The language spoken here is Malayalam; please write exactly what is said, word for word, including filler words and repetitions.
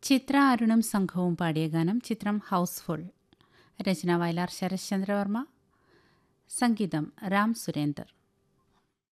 ചിത്ര അരുണും സംഘവും പാടിയ ഗാനം. ചിത്രം ഹൗസ്ഫുൾ. രചന വയലാർ ശരശ്ചന്ദ്രവർമ്മ. സംഗീതം രാം സുരേന്ദർ.